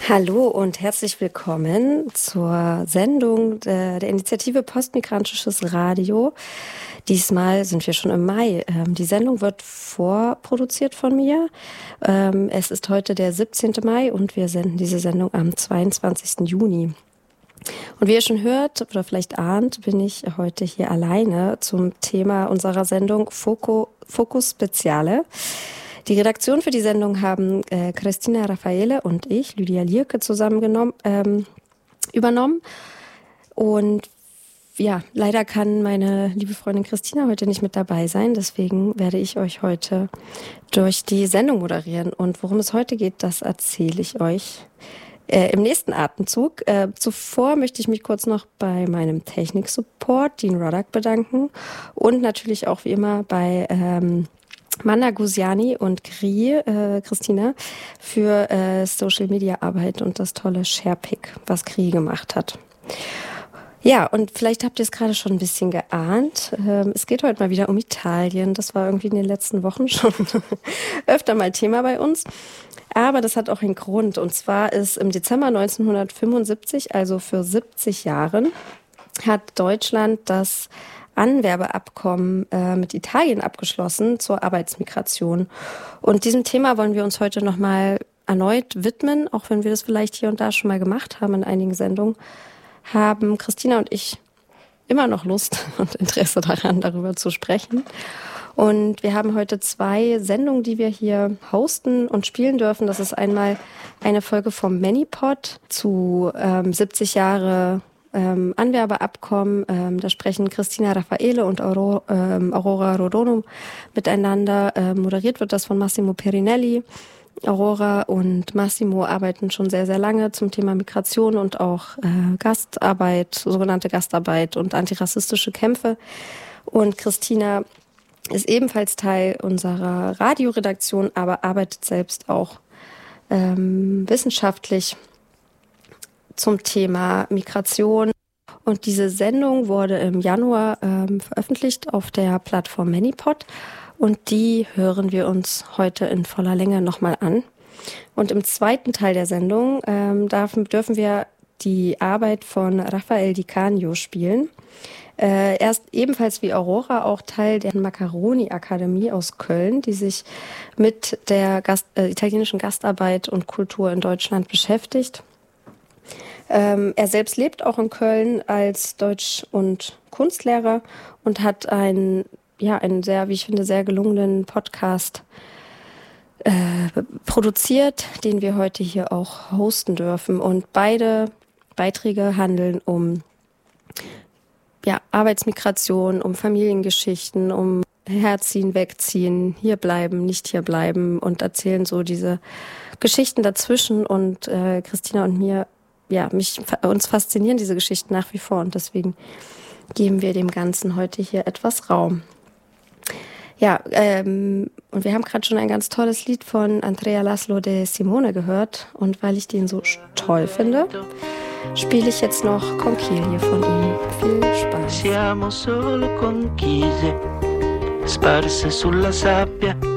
Hallo und herzlich willkommen zur Sendung der Initiative Postmigrantisches Radio. Diesmal sind wir schon im Mai. Die Sendung wird vorproduziert von mir. Es ist heute der 17. Mai und wir senden diese Sendung am 22. Juni. Und wie ihr schon hört oder vielleicht ahnt, bin ich heute hier alleine zum Thema unserer Sendung Focus Speziale. Die Redaktion für die Sendung haben Christina Raffaele und ich, Lydia Lierke, zusammen übernommen. Und ja, leider kann meine liebe Freundin Christina heute nicht mit dabei sein. Deswegen werde ich euch heute durch die Sendung moderieren. Und worum es heute geht, das erzähle ich euch im nächsten Atemzug. Zuvor möchte ich mich kurz noch bei meinem Technik-Support, Dean Roddak, bedanken. Und natürlich auch wie immer bei Manda Gusiani und Christina für Social-Media-Arbeit und das tolle Sharepick, was Kri gemacht hat. Ja, und vielleicht habt ihr es gerade schon ein bisschen geahnt. Es geht heute mal wieder um Italien. Das war irgendwie in den letzten Wochen schon öfter mal Thema bei uns. Aber das hat auch einen Grund. Und zwar ist im Dezember 1975, also für 70 Jahren, hat Deutschland das Anwerbeabkommen mit Italien abgeschlossen zur Arbeitsmigration. Und diesem Thema wollen wir uns heute nochmal erneut widmen, auch wenn wir das vielleicht hier und da schon mal gemacht haben in einigen Sendungen, haben Christina und ich immer noch Lust und Interesse daran, darüber zu sprechen. Und wir haben heute 2 Sendungen, die wir hier hosten und spielen dürfen. Das ist einmal eine Folge vom Manipod zu 70 Jahre Anwerbeabkommen. Da sprechen Christina Raffaele und Aurora Rodono miteinander. Moderiert wird das von Massimo Perinelli. Aurora und Massimo arbeiten schon sehr, sehr lange zum Thema Migration und auch Gastarbeit, sogenannte Gastarbeit und antirassistische Kämpfe. Und Christina ist ebenfalls Teil unserer Radioredaktion, aber arbeitet selbst auch wissenschaftlich zum Thema Migration. Und diese Sendung wurde im Januar veröffentlicht auf der Plattform Manipod. Und die hören wir uns heute in voller Länge nochmal an. Und im zweiten Teil der Sendung dürfen wir die Arbeit von Rafael Di Canio spielen. Er ist ebenfalls wie Aurora auch Teil der Macaroni-Akademie aus Köln, die sich mit der italienischen Gastarbeit und Kultur in Deutschland beschäftigt. Er selbst lebt auch in Köln als Deutsch- und Kunstlehrer und hat einen sehr, wie ich finde, sehr gelungenen Podcast produziert, den wir heute hier auch hosten dürfen. Und beide Beiträge handeln um Arbeitsmigration, um Familiengeschichten, um Herziehen, Wegziehen, hierbleiben, nicht hierbleiben und erzählen so diese Geschichten dazwischen. Und Christina und mir, uns faszinieren diese Geschichten nach wie vor und deswegen geben wir dem Ganzen heute hier etwas Raum. Ja, und wir haben gerade schon ein ganz tolles Lied von Andrea Laszlo de Simone gehört und weil ich den so toll finde, spiele ich jetzt noch Conchiglie von ihm. Viel Spaß. Siamo solo conchiglie sparse sulla sabbia